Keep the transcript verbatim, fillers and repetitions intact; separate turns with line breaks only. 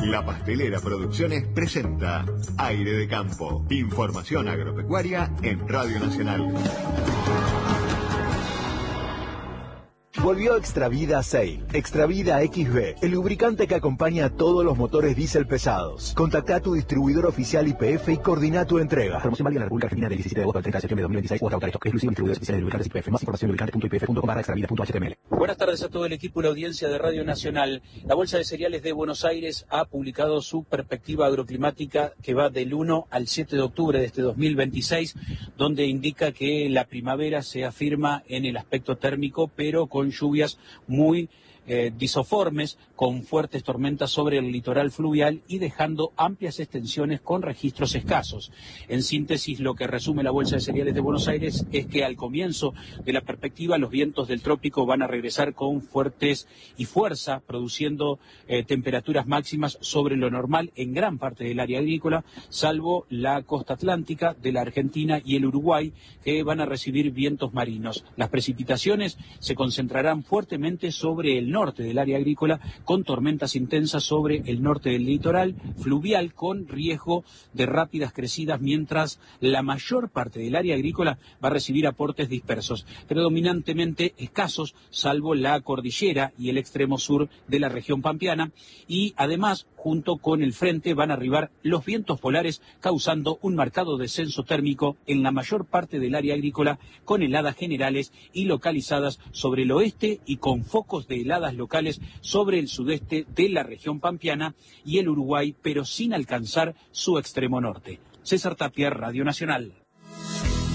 La Pastelera Producciones presenta Aire de Campo. Información agropecuaria en Radio Nacional.
Volvió Extravida Sail, Extravida X B, el lubricante que acompaña a todos los motores diésel pesados. Contacta a tu distribuidor oficial Y P F y coordina tu entrega.
Promoción válida en la República Argentina del diecisiete de agosto al treinta de septiembre de dos mil veintiséis o hasta autorizado. Exclusivo distribuidores oficiales de lubricantes Y P F. Más información en lubricante punto y p f punto com barra extravida punto h t m l.
Buenas tardes a todo el equipo y la audiencia de Radio Nacional. La Bolsa de Cereales de Buenos Aires ha publicado su perspectiva agroclimática que va del uno al siete de octubre de este dos mil veintiséis, donde indica que la primavera se afirma en el aspecto térmico, pero con lluvias muy eh, disoformes, con fuertes tormentas sobre el litoral fluvial y dejando amplias extensiones con registros escasos. En síntesis, lo que resume la Bolsa de Cereales de Buenos Aires es que al comienzo de la perspectiva los vientos del trópico van a regresar con fuertes y fuerza, produciendo eh, temperaturas máximas sobre lo normal en gran parte del área agrícola, salvo la costa atlántica de la Argentina y el Uruguay, que van a recibir vientos marinos. Las precipitaciones se concentrarán fuertemente sobre el norte del área agrícola, con tormentas intensas sobre el norte del litoral fluvial, con riesgo de rápidas crecidas, mientras la mayor parte del área agrícola va a recibir aportes dispersos, predominantemente escasos, salvo la cordillera y el extremo sur de la región pampeana, y además, junto con el frente, van a arribar los vientos polares, causando un marcado descenso térmico en la mayor parte del área agrícola, con heladas generales y localizadas sobre el oeste y con focos de heladas locales sobre el sudeste de la región pampeana y el Uruguay, pero sin alcanzar su extremo norte. César Tapia, Radio Nacional.